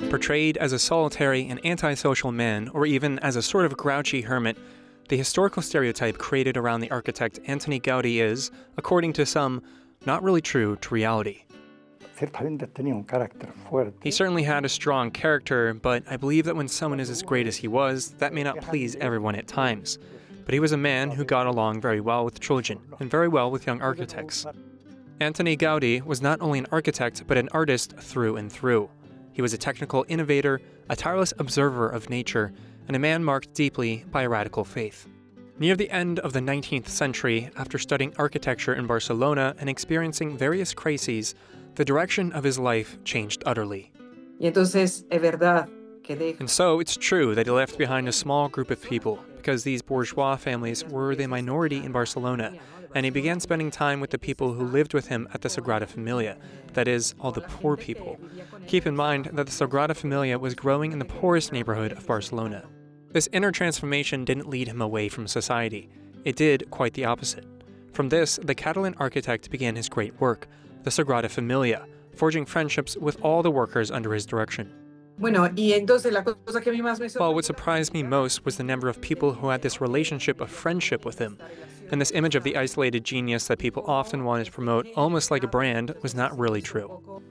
Portrayed as a solitary and antisocial man, or even as a sort of grouchy hermit, the historical stereotype created around the architect Antoni Gaudí is, according to some, not really true to reality. He certainly had a strong character, but I believe that when someone is as great as he was, that may not please everyone at times. But he was a man who got along very well with children, and very well with young architects. Antoni Gaudí was not only an architect, but an artist through and through. He was a technical innovator, a tireless observer of nature, and a man marked deeply by a radical faith. Near the end of the 19th century, after studying architecture in Barcelona and experiencing various crises, the direction of his life changed utterly. And so it's true that he left behind a small group of people, because these bourgeois families were the minority in Barcelona, and he began spending time with the people who lived with him at the Sagrada Familia, that is, all the poor people. Keep in mind that the Sagrada Familia was growing in the poorest neighborhood of Barcelona. This inner transformation didn't lead him away from society. It did quite the opposite. From this, the Catalan architect began his great work, the Sagrada Familia, forging friendships with all the workers under his direction. Well, what surprised me most was the number of people who had this relationship of friendship with him. And this image of the isolated genius that people often wanted to promote almost like a brand was not really true.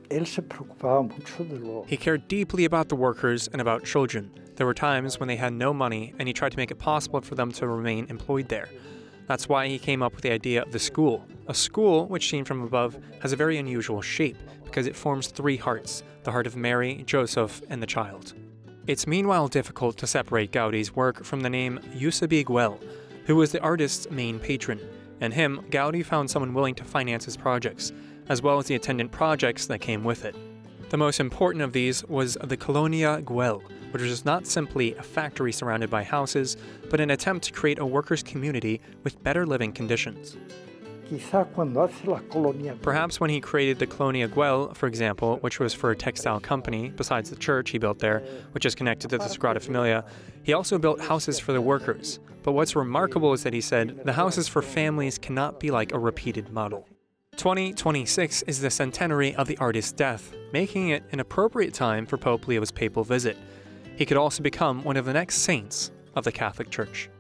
He cared deeply about the workers and about children. There were times when they had no money, and he tried to make it possible for them to remain employed there. That's why he came up with the idea of the school. A school, which seen from above, has a very unusual shape, because it forms three hearts, the heart of Mary, Joseph, and the child. It's meanwhile difficult to separate Gaudí's work from the name Eusebi Güell, who was the artist's main patron. And him, Gaudí found someone willing to finance his projects, as well as the attendant projects that came with it. The most important of these was the Colonia Güell, which was not simply a factory surrounded by houses, but an attempt to create a workers' community with better living conditions. Perhaps when he created the Colonia Güell, for example, which was for a textile company, besides the church he built there, which is connected to the Sagrada Familia, he also built houses for the workers. But what's remarkable is that he said, the houses for families cannot be like a repeated model. 2026 is the centenary of the artist's death, making it an appropriate time for Pope Leo's papal visit. He could also become one of the next saints of the Catholic Church.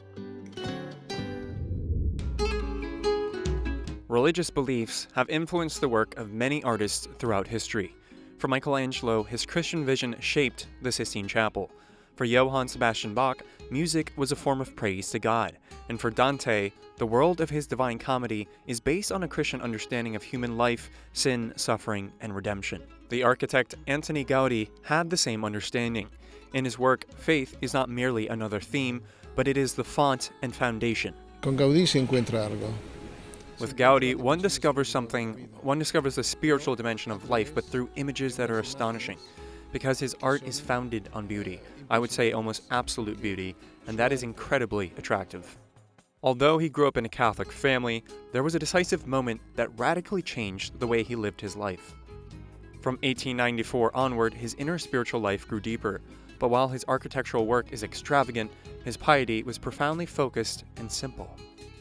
Religious beliefs have influenced the work of many artists throughout history. For Michelangelo, his Christian vision shaped the Sistine Chapel. For Johann Sebastian Bach, music was a form of praise to God. And for Dante, the world of his Divine Comedy is based on a Christian understanding of human life, sin, suffering, and redemption. The architect Antoni Gaudí had the same understanding. In his work, faith is not merely another theme, but it is the font and foundation. Con Gaudí se encuentra algo. With Gaudí, one discovers the spiritual dimension of life, but through images that are astonishing. Because his art is founded on beauty, I would say almost absolute beauty, and that is incredibly attractive. Although he grew up in a Catholic family, there was a decisive moment that radically changed the way he lived his life. From 1894 onward, his inner spiritual life grew deeper, but while his architectural work is extravagant, his piety was profoundly focused and simple.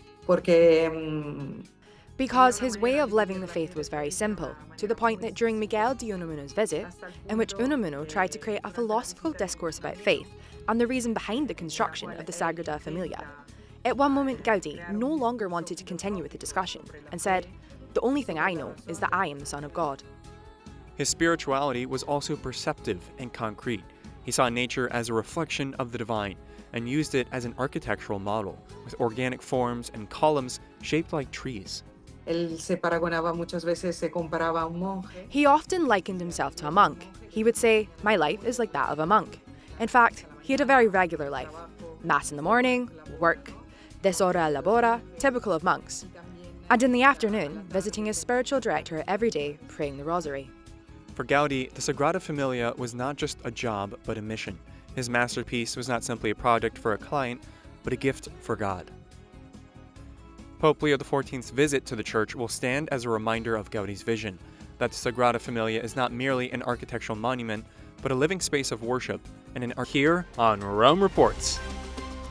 Because his way of living the faith was very simple, to the point that during Miguel de Unamuno's visit, in which Unamuno tried to create a philosophical discourse about faith and the reason behind the construction of the Sagrada Familia, at one moment Gaudí no longer wanted to continue with the discussion and said, "The only thing I know is that I am the Son of God." His spirituality was also perceptive and concrete. He saw nature as a reflection of the divine, and used it as an architectural model, with organic forms and columns shaped like trees. He often likened himself to a monk. He would say, "My life is like that of a monk." In fact, he had a very regular life. Mass in the morning, work, desora labora, typical of monks. And in the afternoon, visiting his spiritual director every day, praying the rosary. For Gaudí, the Sagrada Familia was not just a job, but a mission. His masterpiece was not simply a project for a client, but a gift for God. Pope Leo XIV's visit to the church will stand as a reminder of Gaudí's vision, that the Sagrada Familia is not merely an architectural monument, but a living space of worship and an art. Here on Rome Reports.